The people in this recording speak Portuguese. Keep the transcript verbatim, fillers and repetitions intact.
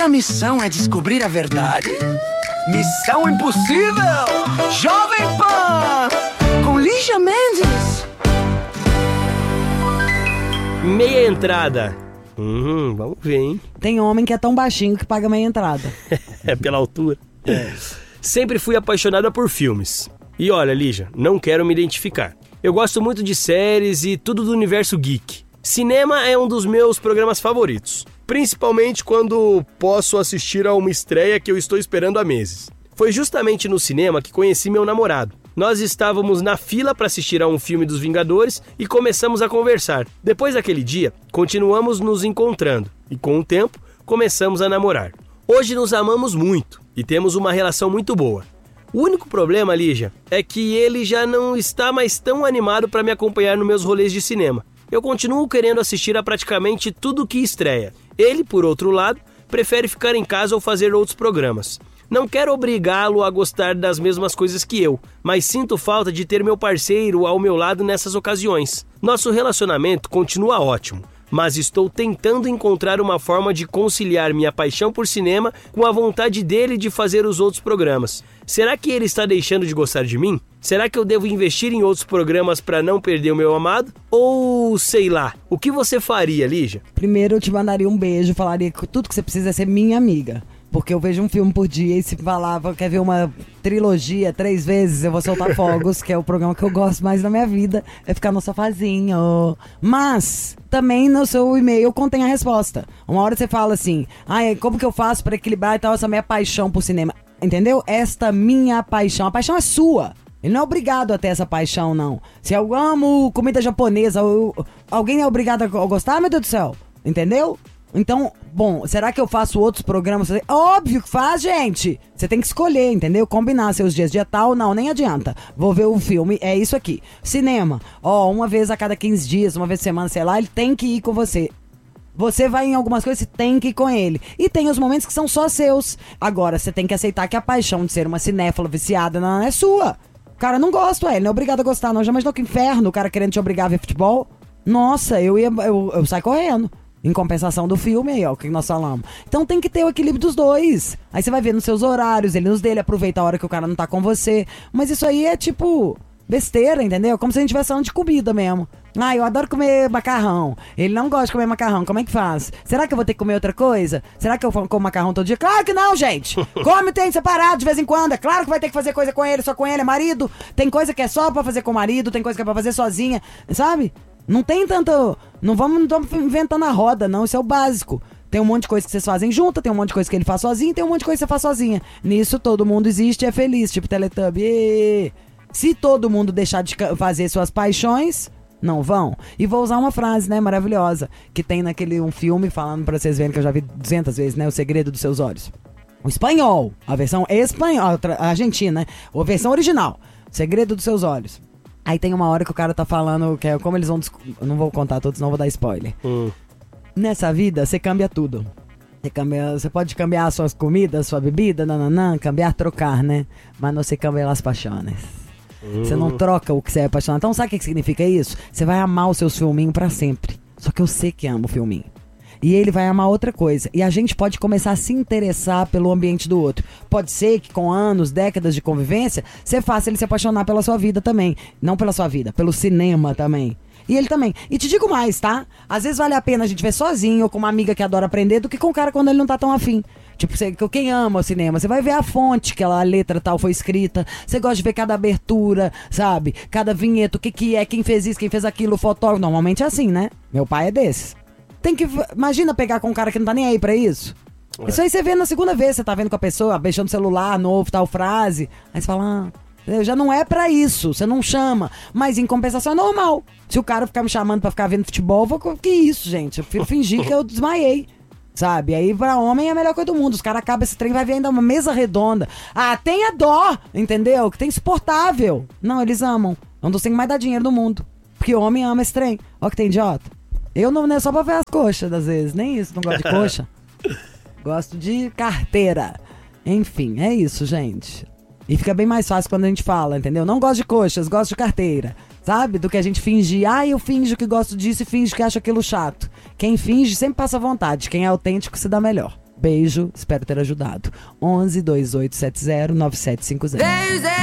a missão é descobrir a verdade? Missão Impossível! Jovem Pan! Com Lígia Mendes! Meia entrada. Hum, vamos ver, hein? Tem homem que é tão baixinho que paga meia entrada. É pela altura. É. Sempre fui apaixonada por filmes. E olha, Lígia, não quero me identificar. Eu gosto muito de séries e tudo do universo geek. Cinema é um dos meus programas favoritos. Principalmente quando posso assistir a uma estreia que eu estou esperando há meses. Foi justamente no cinema que conheci meu namorado. Nós estávamos na fila para assistir a um filme dos Vingadores e começamos a conversar. Depois daquele dia, continuamos nos encontrando e, com o tempo, começamos a namorar. Hoje nos amamos muito e temos uma relação muito boa. O único problema, Lígia, é que ele já não está mais tão animado para me acompanhar nos meus rolês de cinema. Eu continuo querendo assistir a praticamente tudo que estreia. Ele, por outro lado, prefere ficar em casa ou fazer outros programas. Não quero obrigá-lo a gostar das mesmas coisas que eu, mas sinto falta de ter meu parceiro ao meu lado nessas ocasiões. Nosso relacionamento continua ótimo, mas estou tentando encontrar uma forma de conciliar minha paixão por cinema com a vontade dele de fazer os outros programas. Será que ele está deixando de gostar de mim? Será que eu devo investir em outros programas para não perder o meu amado? Ou, sei lá, o que você faria, Lígia? Primeiro eu te mandaria um beijo, falaria que tudo que você precisa é ser minha amiga. Porque eu vejo um filme por dia e se falava, quer ver uma trilogia três vezes, eu vou soltar fogos, que é o programa que eu gosto mais na minha vida, é ficar no sofazinho. Mas, também no seu e-mail contém a resposta. Uma hora você fala assim, ai, como que eu faço para equilibrar e tal essa minha paixão por cinema? Entendeu? Esta minha paixão. A paixão é sua. Ele não é obrigado a ter essa paixão, não. Se eu amo comida japonesa, eu, alguém é obrigado a gostar, meu Deus do céu? Entendeu? Então, bom, será que eu faço outros programas? Óbvio que faz, gente! Você tem que escolher, entendeu? Combinar seus dias. Dia tal, não, nem adianta. Vou ver o filme, é isso aqui. Cinema, ó, uma vez a cada quinze dias, uma vez por semana, sei lá, ele tem que ir com você. Você vai em algumas coisas, você tem que ir com ele. E tem os momentos que são só seus. Agora, você tem que aceitar que a paixão de ser uma cinéfila viciada não é sua. O cara não gosta, ué, ele não é obrigado a gostar, não. Já imaginou que inferno o cara querendo te obrigar a ver futebol? Nossa, eu ia, eu, eu saio correndo. Em compensação do filme aí, ó, o que nós falamos. Então tem que ter o equilíbrio dos dois. Aí você vai ver nos seus horários, ele nos dele, aproveita a hora que o cara não tá com você. Mas isso aí é tipo besteira, entendeu? Como se a gente estivesse falando de comida mesmo. Ah, eu adoro comer macarrão. Ele não gosta de comer macarrão, como é que faz? Será que eu vou ter que comer outra coisa? Será que eu como macarrão todo dia? Claro que não, gente! Come tem separado de vez em quando. É claro que vai ter que fazer coisa com ele, só com ele, é marido. Tem coisa que é só pra fazer com o marido, tem coisa que é pra fazer sozinha, sabe? Não tem tanto... Não vamos, não estamos inventando a roda, não. Isso é o básico. Tem um monte de coisa que vocês fazem junto, tem um monte de coisa que ele faz sozinho, tem um monte de coisa que você faz sozinha. Nisso todo mundo existe e é feliz, tipo Teletubby. Se todo mundo deixar de fazer suas paixões, não vão. E vou usar uma frase, né, maravilhosa, que tem naquele um filme, falando pra vocês verem que eu já vi duzentas vezes, né, O Segredo dos Seus Olhos. O espanhol, a versão espanhola, a argentina, né, a versão original. O Segredo dos Seus Olhos. Aí tem uma hora que o cara tá falando, que é como eles vão... Eu não vou contar todos, não vou dar spoiler. Hum. Nessa vida, você cambia tudo. Você, cambia, você pode cambiar suas comidas, sua bebida, nananã, cambiar, trocar, né? Mas não se cambia as paixões. Hum. Você não troca o que você é apaixonado. Então sabe o que significa isso? Você vai amar os seus filminhos pra sempre. Só que eu sei que amo o filminho. E ele vai amar outra coisa. E a gente pode começar a se interessar pelo ambiente do outro. Pode ser que com anos, décadas de convivência, você faça ele se apaixonar pela sua vida também. Não pela sua vida, pelo cinema também. E ele também. E te digo mais, tá? Às vezes vale a pena a gente ver sozinho ou com uma amiga que adora aprender do que com o cara quando ele não tá tão afim. Tipo, você, quem ama o cinema, você vai ver a fonte que a letra tal foi escrita. Você gosta de ver cada abertura, sabe? Cada vinheta, o que que é, quem fez isso, quem fez aquilo, o fotógrafo. Normalmente é assim, né? Meu pai é desses. Tem que... Imagina pegar com um cara que não tá nem aí pra isso. É. Isso aí você vê na segunda vez, você tá vendo com a pessoa, beijando o celular, novo, tal frase. Aí você fala, ah, já não é pra isso, você não chama. Mas em compensação é normal. Se o cara ficar me chamando pra ficar vendo futebol, eu vou... Que isso, gente? Eu prefiro fingir que eu desmaiei. Sabe? Aí pra homem é a melhor coisa do mundo. Os caras acabam esse trem, vai ver ainda uma mesa redonda. Ah, tenha dó, entendeu? Que tem insuportável. Não, eles amam. É um dos que mais dá dinheiro do mundo. Porque homem ama esse trem. Ó que tem idiota. Eu não, não é só pra ver as coxas, às vezes. Nem isso, não gosto de coxa. Gosto de carteira. Enfim, é isso, gente. E fica bem mais fácil quando a gente fala, entendeu? Não gosto de coxas, gosto de carteira. Sabe? Do que a gente fingir. Ah, eu finjo que gosto disso e finjo que acho aquilo chato. Quem finge sempre passa vontade. Quem é autêntico se dá melhor. Beijo, espero ter ajudado. onze, dois oito sete zero, nove sete cinco zero.